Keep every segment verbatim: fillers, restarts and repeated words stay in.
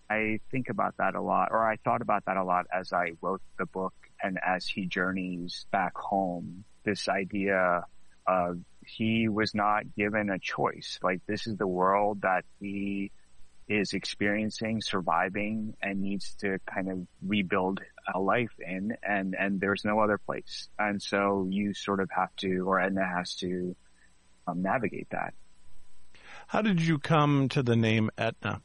I think about that a lot, or I thought about that a lot as I wrote the book and as he journeys back home. This idea of he was not given a choice. Like, this is the world that he is experiencing, surviving, and needs to kind of rebuild a life in, and, and there's no other place. And so you sort of have to, or Etna has to, um, navigate that. How did you come to the name Etna?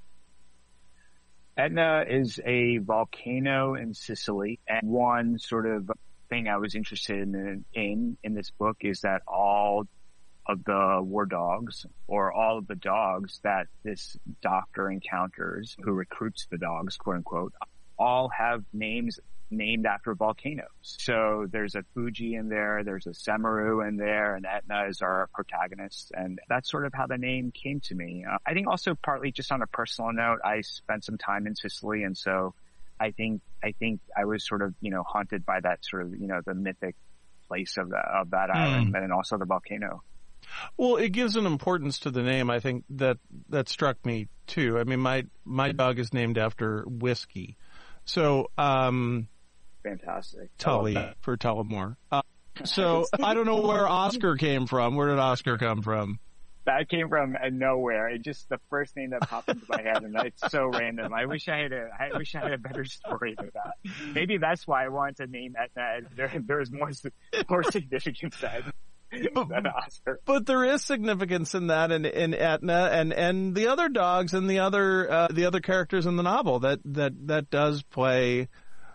Etna is a volcano in Sicily, and one sort of thing I was interested in in, in this book is that all of the war dogs, or all of the dogs that this doctor encounters, who recruits the dogs, quote unquote, all have names named after volcanoes. So there's a Fuji in there, there's a Semaru in there, and Etna is our protagonist. And that's sort of how the name came to me. Uh, I think also partly just on a personal note, I spent some time in Sicily, and so I think, I think I was sort of, you know, haunted by that sort of, you know, the mythic place of, the, of that mm. island, and also the volcano. Well, it gives an importance to the name, I think, that, that struck me too. I mean, my, my dog is named after whiskey. So, um, fantastic. Tully for Tullamore. Uh, so I don't know where Oscar came from. Where did Oscar come from? That came from nowhere. It just the first name that popped into my head, and it's so random. I wish I had a, I wish I had a better story than that. Maybe that's why I wanted to name Etna. There, there's more, more significance than, than Oscar. But there is significance in that, in, in Etna, and, and the other dogs and the other, uh, the other characters in the novel that, that, that does play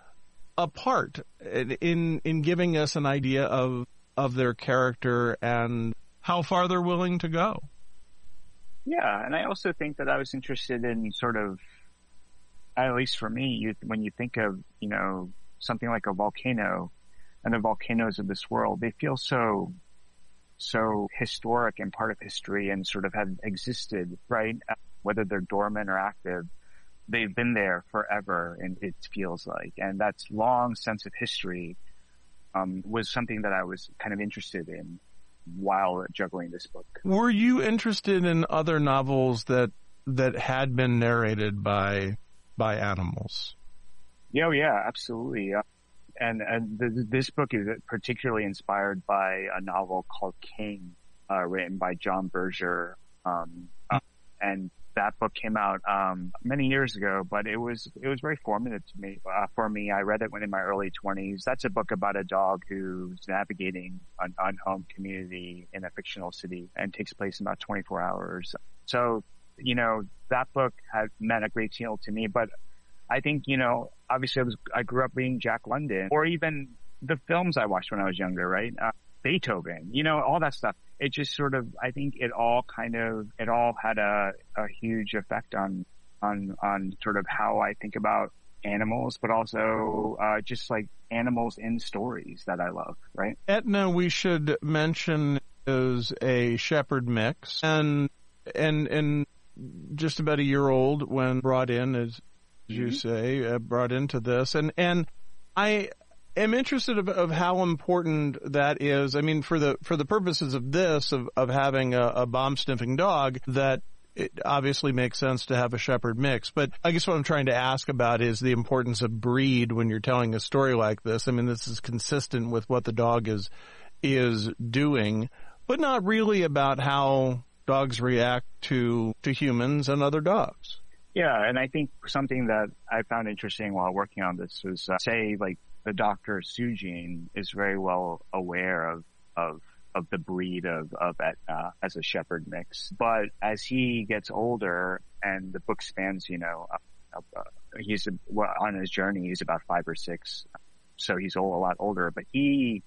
a part in, in giving us an idea of, of their character and how far they're willing to go. Yeah, and I also think that I was interested in sort of, at least for me, you, when you think of, you know, something like a volcano and the volcanoes of this world, they feel so, so historic and part of history and sort of have existed, right? Whether they're dormant or active, they've been there forever, and it feels like, and that's long sense of history, um, was something that I was kind of interested in while juggling this book. Were you interested in other novels that that had been narrated by by animals? Yeah, yeah, absolutely. Uh, and and the, this book is particularly inspired by a novel called King, uh, written by John Berger. Um, uh, and that book came out um many years ago, but it was it was very formative to me. Uh, for me, I read it when in my early twenties. That's a book about a dog who's navigating an unhomed community in a fictional city and takes place in about twenty-four hours. So, you know, that book had meant a great deal to me. But I think, you know, obviously I was I grew up reading Jack London, or even the films I watched when I was younger, right? Uh, Beethoven, you know, all that stuff. It just sort of, I think it all kind of, it all had a, a huge effect on, on, on sort of how I think about animals, but also, uh, just like animals in stories that I love, right? Etna, we should mention, is a shepherd mix, and, and, and just about a year old when brought in, as you mm-hmm. say, uh, brought into this. And, and I, I'm interested of, of how important that is. I mean, for the for the purposes of this, of, of having a, a bomb-sniffing dog, that it obviously makes sense to have a shepherd mix. But I guess what I'm trying to ask about is the importance of breed when you're telling a story like this. I mean, this is consistent with what the dog is is doing, but not really about how dogs react to to humans and other dogs. Yeah, and I think something that I found interesting while working on this was, uh, say, like, the doctor Sujin is very well aware of, of, of the breed of, of Etna as a shepherd mix. But as he gets older, and the book spans, you know, uh, uh, he's well, on his journey, he's about five or six. So he's old, a lot older, but he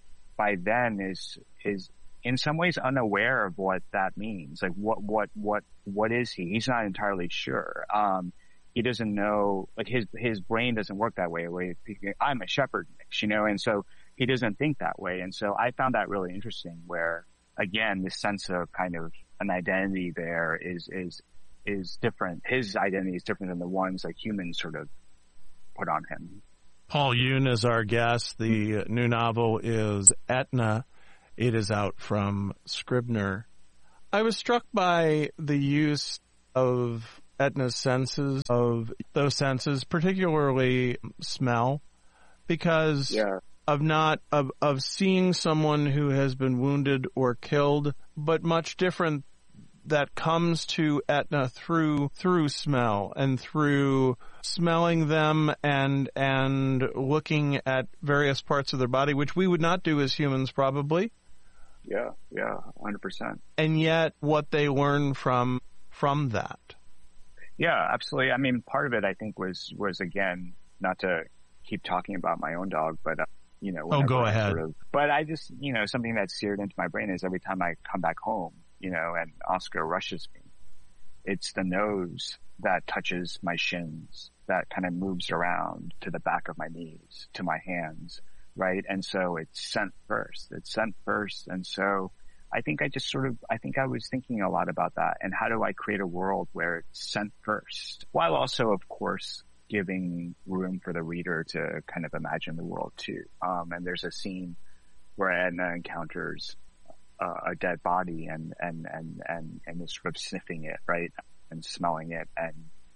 by then is, is in some ways unaware of what that means. Like what, what, what, what is he? He's not entirely sure. Um, He doesn't know, like his, his brain doesn't work that way. way I'm a shepherd mix, you know, and so he doesn't think that way. And so I found that really interesting where, again, this sense of kind of an identity there is, is, is different. His identity is different than the ones that humans sort of put on him. Paul Yoon is our guest. The new novel is Etna. It is out from Scribner. I was struck by the use of Etna's senses of those senses, particularly smell, because Yeah. of not of of seeing someone who has been wounded or killed, but much different that comes to Etna through through smell and through smelling them and and looking at various parts of their body, which we would not do as humans probably. Yeah, yeah, one hundred percent. And yet what they learn from from that. Yeah, absolutely. I mean, part of it I think was was again, not to keep talking about my own dog, but uh, you know, oh, go I ahead. Sort of, but I just, you know, something that's seared into my brain is every time I come back home, you know, and Oscar rushes me, it's the nose that touches my shins, that kind of moves around to the back of my knees, to my hands, right? And so it's scent first. It's scent first. And so I think I just sort of, I think I was thinking a lot about that. And how do I create a world where it's scent first, while also, of course, giving room for the reader to kind of imagine the world too. Um, and there's a scene where Edna encounters uh, a dead body and, and, and, and, and is sort of sniffing it, right? And smelling it. And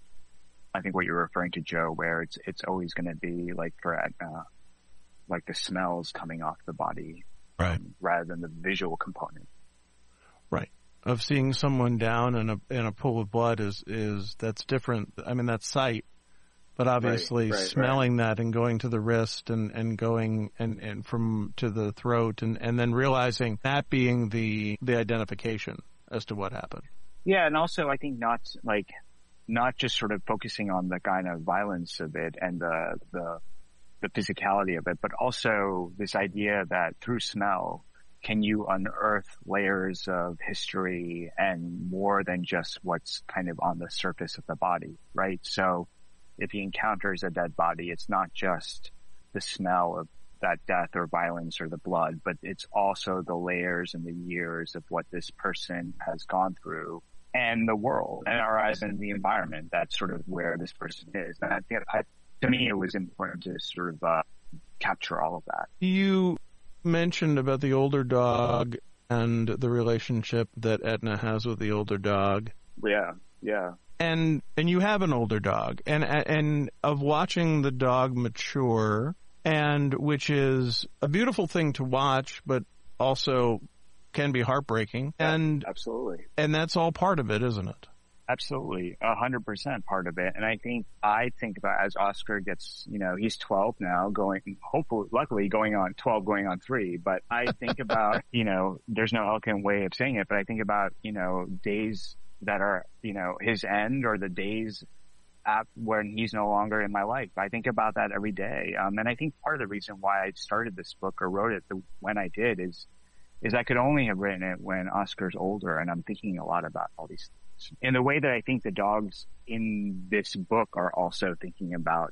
I think what you're referring to, Joe, where it's, it's always going to be like for Edna, like the smells coming off the body, right? Um, rather than the visual component. Right. Of seeing someone down in a, in a pool of blood is, is, that's different. I mean, that's sight. But obviously right, right, smelling right. that and going to the wrist and, and going and, and from to the throat and, and then realizing that being the, the identification as to what happened. Yeah. And also I think not like, not just sort of focusing on the kind of violence of it and the, the, the physicality of it, but also this idea that through smell, can you unearth layers of history and more than just what's kind of on the surface of the body, right? So, if he encounters a dead body, it's not just the smell of that death or violence or the blood, but it's also the layers and the years of what this person has gone through and the world and our eyes and the environment. That's sort of where this person is. And I think I, to me, it was important to sort of uh, capture all of that. You mentioned about the older dog and the relationship that Etna has with the older dog. Yeah, yeah. And and you have an older dog, and and of watching the dog mature, and which is a beautiful thing to watch, but also can be heartbreaking. Yeah, and absolutely, and that's all part of it, isn't it? Absolutely, a hundred percent part of it. And I think I think about as Oscar gets, you know, he's twelve now, going hopefully, luckily, going on twelve, going on three. But I think about, you know, there's no eloquent way of saying it, but I think about, you know, days that are, you know, his end or the days at when he's no longer in my life. I think about that every day. Um, and I think part of the reason why I started this book or wrote it the, when I did is, is I could only have written it when Oscar's older. And I'm thinking a lot about all these things in the way that I think the dogs in this book are also thinking about,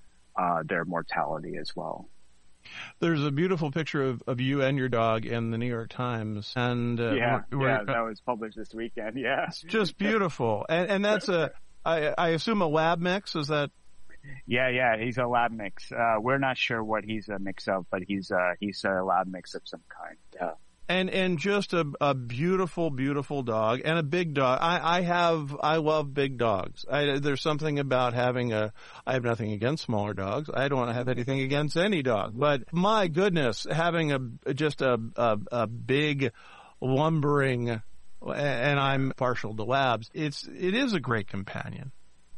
uh, their mortality as well. There's a beautiful picture of, of you and your dog in the New York Times, and uh, yeah, we're, we're, yeah, that was published this weekend. Yeah, it's just beautiful, and and that's a I, I assume a lab mix. Is that? Yeah, yeah, he's a lab mix. Uh, we're not sure what he's a mix of, but he's uh he's a lab mix of some kind. Yeah. And and just a a beautiful, beautiful dog and a big dog. I, I have I love big dogs. I, there's something about having a. I have nothing against smaller dogs. I don't have anything against any dog. But my goodness, having a just a a, a big, lumbering, and I'm partial to labs. It's it is a great companion.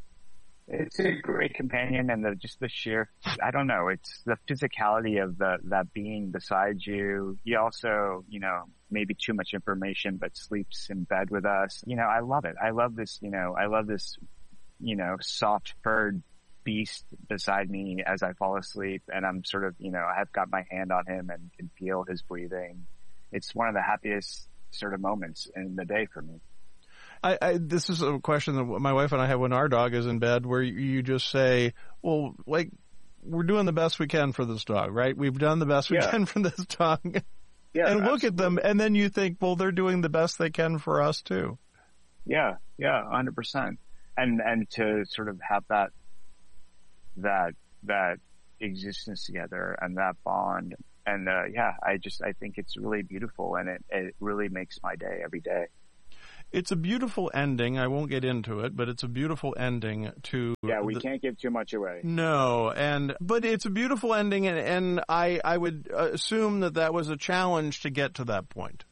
It's a great companion, and the, just the sheer, I don't know, it's the physicality of the, that being beside you. He also, you know, maybe too much information, but sleeps in bed with us. You know, I love it. I love this, you know, I love this, you know, soft furred beast beside me as I fall asleep, and I'm sort of, you know, I've got my hand on him and can feel his breathing. It's one of the happiest sort of moments in the day for me. I, I, this is a question that my wife and I have when our dog is in bed, where you just say, well, like, we're doing the best we can for this dog, right? We've done the best we yeah. can for this dog. Yeah, and look absolutely. at them, and then you think, well, they're doing the best they can for us, too. Yeah, yeah, one hundred percent. And, and to sort of have that, that, that existence together and that bond. And, uh, yeah, I just, I think it's really beautiful, and it, it really makes my day every day. It's a beautiful ending. I won't get into it, but it's a beautiful ending to... Yeah, we the, can't give too much away. No, and but it's a beautiful ending, and, and I, I would assume that that was a challenge to get to that point.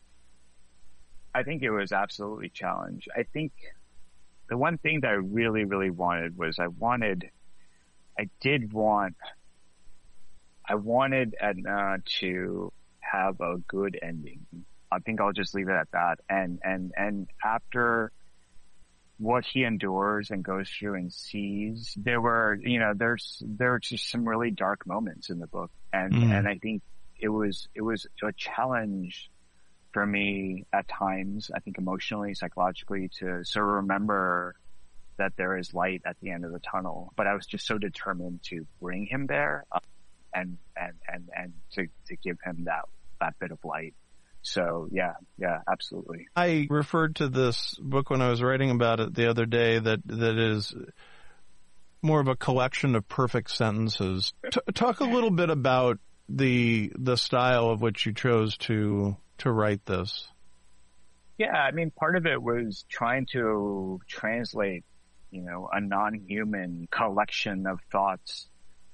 I think it was absolutely a challenge. I think the one thing that I really, really wanted was I wanted... I did want... I wanted Etna to have a good ending. I think I'll just leave it at that. And, and, and after what he endures and goes through and sees, there were, you know, there's, there were just some really dark moments in the book. And, mm. and I think it was, it was a challenge for me at times, I think emotionally, psychologically, to sort of remember that there is light at the end of the tunnel. But I was just so determined to bring him there, uh, and, and, and, and to, to give him that, that bit of light. So yeah, yeah, absolutely. I referred to this book when I was writing about it the other day that, that is more of a collection of perfect sentences. T- talk a little bit about the, the style of which you chose to, to write this. Yeah, I mean, part of it was trying to translate, you know, a non-human collection of thoughts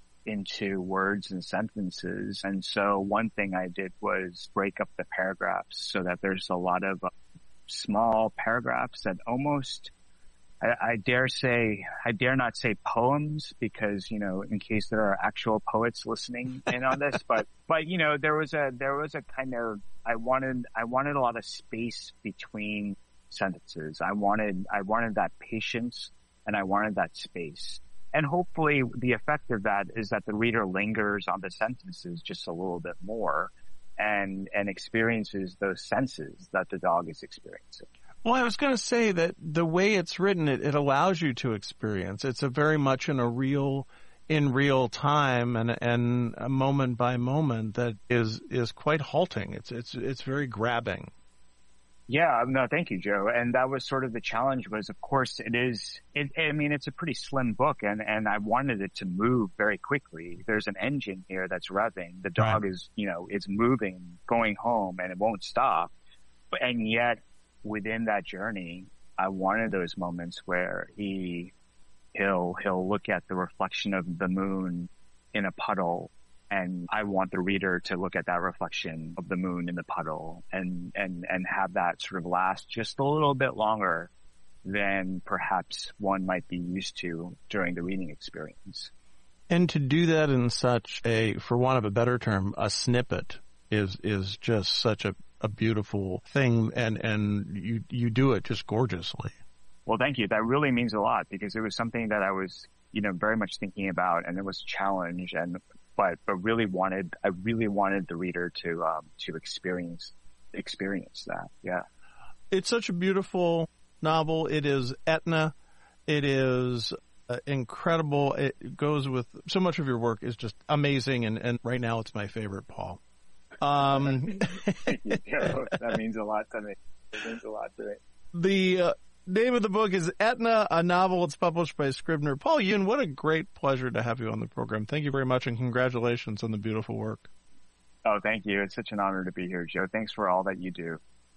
into words and sentences. And so one thing I did was break up the paragraphs so that there's a lot of uh, small paragraphs that almost, I, I dare say, I dare not say poems because, you know, in case there are actual poets listening in on this, but, but, you know, there was a, there was a kind of, I wanted, I wanted a lot of space between sentences. I wanted, I wanted that patience and I wanted that space. And hopefully the effect of that is that the reader lingers on the sentences just a little bit more and, and experiences those senses that the dog is experiencing. Well, I was going to say that the way it's written, it, it allows you to experience. It's a very much in a real, in real time and, and a moment by moment that is, is quite halting. It's, it's, it's very grabbing. Yeah, no, thank you, Joe. And that was sort of the challenge was, of course, it is, it, I mean, it's a pretty slim book and, and I wanted it to move very quickly. There's an engine here that's revving. The dog right. is, you know, is moving, going home and it won't stop. But, and yet within that journey, I wanted those moments where he, he'll, he'll look at the reflection of the moon in a puddle. And I want the reader to look at that reflection of the moon in the puddle and, and, and have that sort of last just a little bit longer than perhaps one might be used to during the reading experience. And to do that in such a, for want of a better term, a snippet is, is just such a, a beautiful thing. And, and you, you do it just gorgeously. Well, thank you. That really means a lot because it was something that I was, you know, very much thinking about and it was a challenge and, But, but really wanted, I really wanted the reader to, um, to experience, experience that. Yeah. It's such a beautiful novel. It is Etna. It is uh, incredible. It goes with so much of your work is just amazing. And, and right now it's my favorite, Paul. Um, Thank you, Joe. That means a lot to me. It means a lot to me. The, uh, name of the book is Etna, a novel. It's published by Scribner. Paul Yun, what a great pleasure to have you on the program. Thank you very much, and congratulations on the beautiful work. Oh, thank you. It's such an honor to be here, Joe. Thanks for all that you do.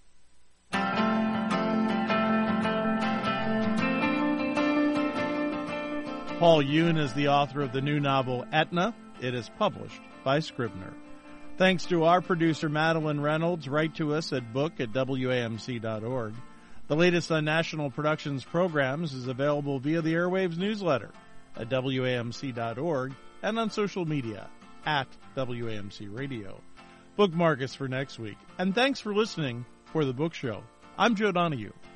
Paul Yun is the author of the new novel Etna. It is published by Scribner. Thanks to our producer, Madeline Reynolds. Write to us at book at W A M C dot org. The latest on National Productions programs is available via the Airwaves newsletter at W A M C dot org and on social media at W A M C Radio. Bookmark us for next week. And thanks for listening for The Book Show. I'm Joe Donahue.